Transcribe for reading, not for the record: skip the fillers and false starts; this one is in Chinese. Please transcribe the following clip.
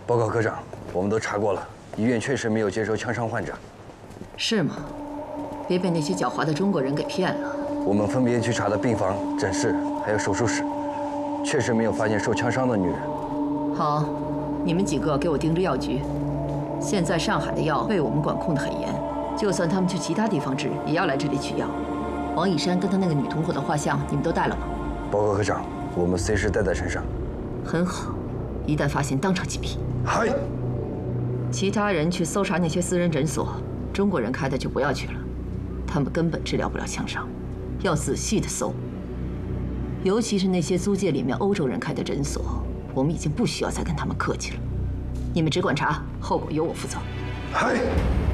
报告科长，我们都查过了，医院确实没有接收枪伤患者。 是吗？别被那些狡猾的中国人给骗了。 我们分别去查的病房、诊室还有手术室，确实没有发现受枪伤的女人。 好，你们几个给我盯着药局。现在上海的药被我们管控得很严，就算他们去其他地方治，也要来这里取药。王以山跟他那个女同伙的画像，你们都带了吗？ 报告科长，我们随时带在身上。 很好，一旦发现，当场击毙。 嗨。 其他人去搜查那些私人诊所，中国人开的就不要去了，他们根本治疗不了枪伤，要仔细的搜。尤其是那些租界里面欧洲人开的诊所，我们已经不需要再跟他们客气了。你们只管查，后果由我负责。 嗨。